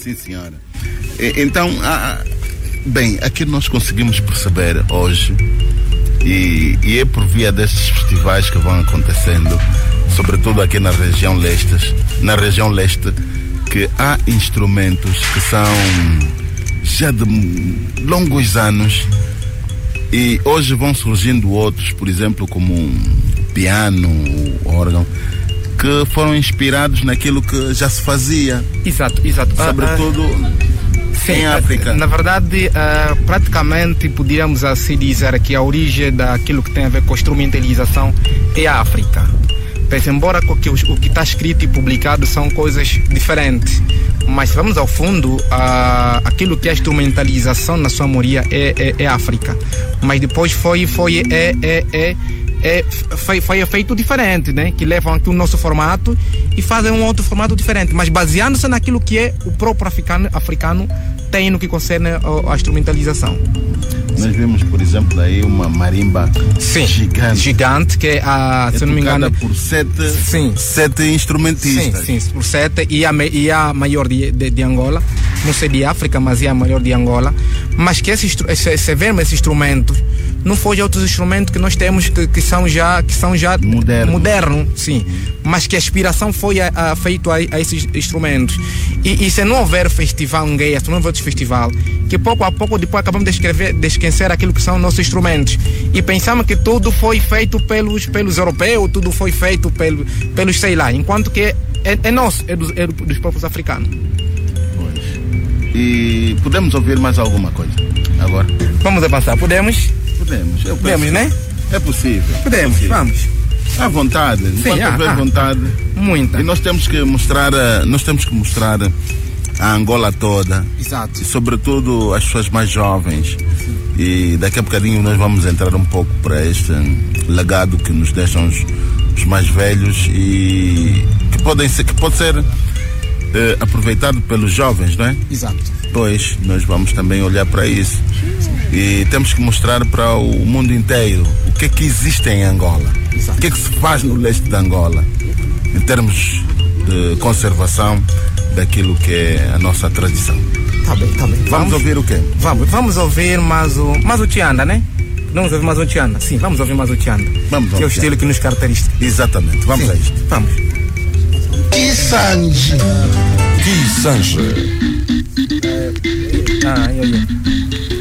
Sim, senhora. Então, bem, aqui nós conseguimos perceber hoje, e é por via destes festivais que vão acontecendo, sobretudo aqui na região leste, que há instrumentos que são já de longos anos, e hoje vão surgindo outros, por exemplo, como piano, órgão, que foram inspirados naquilo que já se fazia. Exato. Sobretudo em África. Na verdade, praticamente podíamos assim dizer que a origem daquilo que tem a ver com a instrumentalização é a África. Pois, embora o que está escrito e publicado são coisas diferentes, mas se vamos ao fundo, aquilo que é a instrumentalização na sua maioria é África. Mas depois foi feito diferente, né? Que levam aqui o nosso formato e fazem um outro formato diferente, mas baseando-se naquilo que é o próprio africano tem no que concerne a instrumentalização. Nós vemos, por exemplo, aí uma marimba gigante, que é se não me engano, por sete instrumentistas. Sim, por 7, e a maior de Angola, não sei de África, mas é a maior de Angola. Mas que esse instrumento não foge a outros instrumentos que nós temos que são já modernos, sim, mas que a inspiração foi feita a esses instrumentos. E se não houver festival em Gaia, se não houver outro festival, que pouco a pouco depois acabamos de esquecer aquilo que são nossos instrumentos e pensamos que tudo foi feito pelos europeus, tudo foi feito pelos sei lá, enquanto que é nosso, é dos próprios africanos. Pois. E podemos ouvir mais alguma coisa agora? Vamos avançar, podemos, né? É possível. Podemos, vamos. À vontade, enquanto houver vontade. Muita. E nós temos que mostrar a Angola toda. Exato. E sobretudo as pessoas mais jovens. Sim. E daqui a bocadinho nós vamos entrar um pouco para este legado que nos deixam os mais velhos e que pode ser aproveitado pelos jovens, não é? Exato. Pois, nós vamos também olhar para isso. E temos que mostrar para o mundo inteiro o que é que existe em Angola. Exato. O que é que se faz no leste de Angola em termos de conservação daquilo que é a nossa tradição. Tá bem. Vamos ouvir o quê? Vamos ouvir mais o Tianda, né? Vamos ouvir mais o Tianda. Sim, vamos ouvir mais o Tianda. Que é o estilo que nos caracteriza. Exatamente. Vamos a isto. Vamos. Kisanje. Ah,